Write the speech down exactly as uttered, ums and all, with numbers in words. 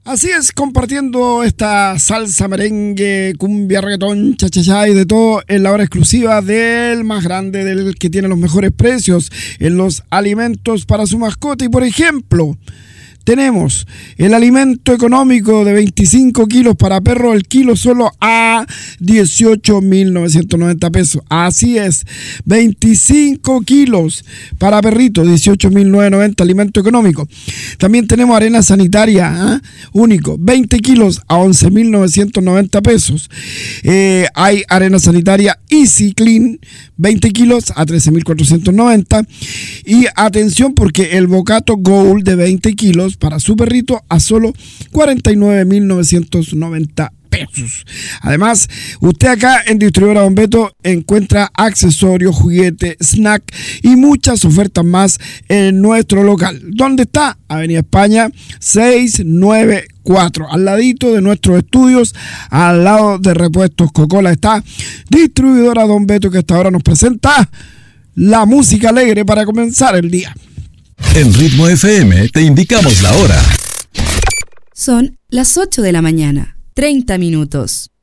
Así es, compartiendo esta salsa, merengue, cumbia, reggaetón, cha-cha-cha y de todo en la hora exclusiva del más grande, del que tiene los mejores precios en los alimentos para su mascota. Y por ejemplo, tenemos el alimento económico de veinticinco kilos para perro, el kilo solo a dieciocho mil novecientos noventa pesos. Así es, veinticinco kilos para perrito, dieciocho mil novecientos noventa, alimento económico. También tenemos arena sanitaria, ¿eh? único, veinte kilos a once mil novecientos noventa pesos. Eh, hay arena sanitaria Easy Clean, veinte kilos a trece mil cuatrocientos noventa. Y atención, porque el Bocato Gold de veinte kilos para su perrito a solo cuarenta y nueve mil novecientos noventa pesos. Además, usted acá en Distribuidora Don Beto encuentra accesorios, juguetes, snack y muchas ofertas más en nuestro local. ¿Dónde está? Avenida España seiscientos noventa y cuatro, al ladito de nuestros estudios, al lado de Repuestos Coca-Cola está Distribuidora Don Beto, que hasta ahora nos presenta la música alegre para comenzar el día. En Ritmo F M te indicamos la hora. Son las ocho de la mañana, treinta minutos.